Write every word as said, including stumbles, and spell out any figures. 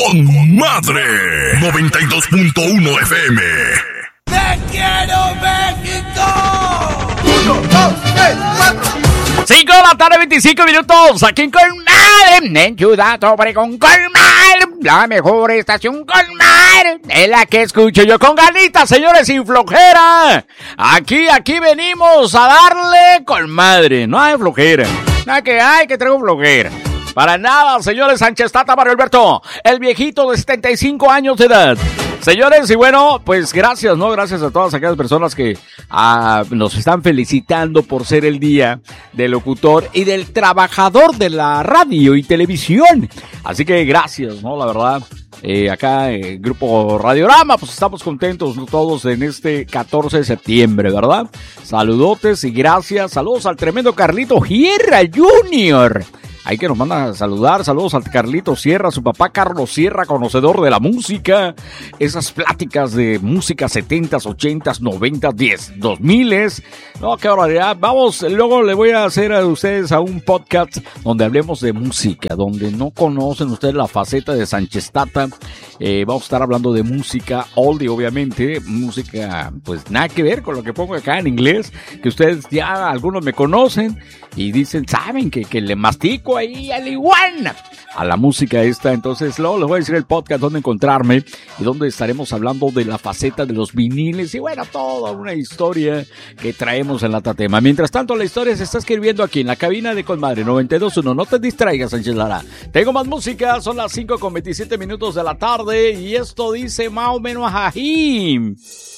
con madre. noventa y dos punto uno F M. ¡Te quiero, México! Uno, dos, tres, cuatro. cinco de la tarde, veinticinco minutos. Aquí con madre. En Ciudad Obregón, con madre. La mejor estación con madre. Es la que escucho yo con ganitas, señores, sin flojera. Aquí, aquí venimos a darle con madre. No hay flojera. Nada que hay que traigo flojera. Para nada, señores. Sánchez Tata, Mario Alberto, el viejito de setenta y cinco años de edad. Señores, y bueno, pues gracias, ¿no? Gracias a todas aquellas personas que ah, nos están felicitando por ser el día del locutor y del trabajador de la radio y televisión. Así que gracias, ¿no? La verdad, eh, acá en eh, Grupo Radiorama, pues estamos contentos, ¿no? Todos en este catorce de septiembre, ¿verdad? Saludotes y gracias. Saludos al tremendo Carlito Sierra junior Ahí que nos manda a saludar. Saludos al Carlito Sierra, su papá Carlos Sierra, conocedor de la música. Esas pláticas de música setentas, ochentas, noventas, diez, dos miles. No, qué barbaridad. Vamos, luego le voy a hacer a ustedes a un podcast donde hablemos de música, donde no conocen ustedes la faceta de Sánchez Tata. Eh, vamos a estar hablando de música oldie, obviamente. Música, pues nada que ver con lo que pongo acá en inglés, que ustedes ya algunos me conocen y dicen, saben que, que le mastico ahí al iguana a la música esta. Entonces luego les voy a decir el podcast donde encontrarme y donde estaremos hablando de la faceta de los viniles y bueno, toda una historia que traemos en la Tatema. Mientras tanto, la historia se está escribiendo aquí en la cabina de Colmadre noventa y dos punto uno. No te distraigas, Sánchez Lara. Tengo más música, son las cinco con veintisiete minutos de la tarde y esto dice más o menos ají.